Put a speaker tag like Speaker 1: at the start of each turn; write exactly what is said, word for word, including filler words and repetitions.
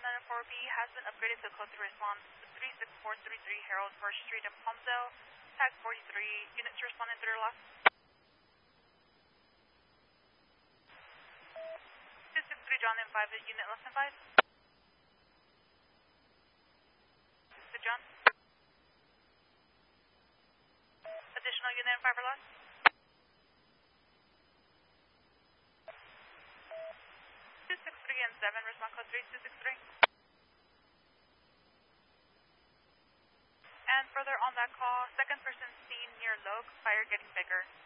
Speaker 1: nine four B has been upgraded to code three response three six four three three Harold First Street in Palmdale. Tag forty-three, units responding to their loss. two six three John and five, unit less than five. To John. Additional unit and five or less. two six three and seven, respond code three two six three. And further on that call, second person seen near Logue, fire getting bigger.